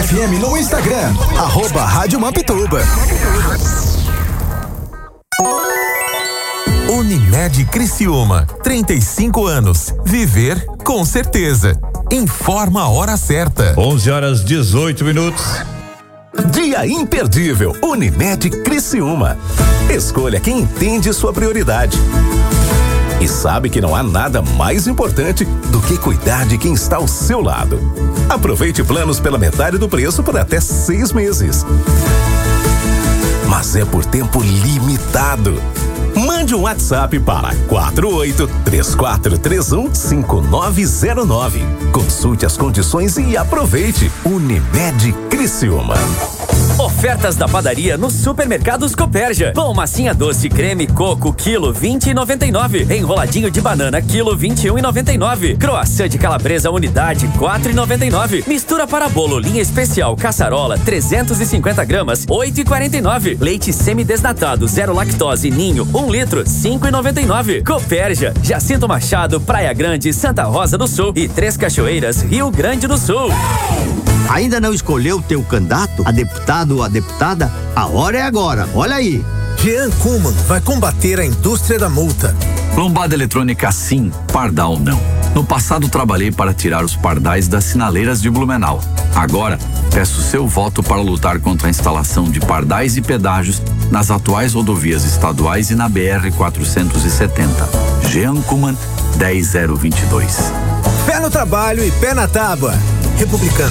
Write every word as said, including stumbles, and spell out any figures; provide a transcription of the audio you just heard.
F M no Instagram, arroba Rádio Mampituba. Unimed Criciúma, trinta e cinco anos. Viver com certeza. Informa a hora certa. onze horas dezoito minutos. Dia imperdível, Unimed Criciúma. Escolha quem entende sua prioridade. E sabe que não há nada mais importante do que cuidar de quem está ao seu lado. Aproveite planos pela metade do preço por até seis meses. Mas é por tempo limitado. Mande um WhatsApp para quatro oito três quatro três um cinco nove zero nove. Consulte as condições e aproveite. Unimed Criciúma. Ofertas da padaria nos supermercados Copérgia. Pão massinha doce creme coco quilo vinte e noventa e nove. Enroladinho de banana quilo vinte e um e noventa e nove. Croissant de calabresa unidade quatro e noventa e nove. Mistura para bolo linha especial caçarola trezentos e cinquenta gramas oito e quarenta e nove. Leite semidesnatado zero lactose ninho um litro cinco e noventa e nove. Copérgia, Jacinto Machado, Praia Grande, Santa Rosa do Sul e Três Cachoeiras, Rio Grande do Sul. Ainda não escolheu teu candidato a deputado ou a deputada? A hora é agora, olha aí. Jean Kuhlmann vai combater a indústria da multa. Lombada eletrônica sim, pardal não. No passado trabalhei para tirar os pardais das sinaleiras de Blumenau. Agora, peço seu voto para lutar contra a instalação de pardais e pedágios nas atuais rodovias estaduais e na B R quatrocentos e setenta. Jean Kuhlmann, dez mil vinte e dois. Pé no trabalho e pé na tábua. Republicano.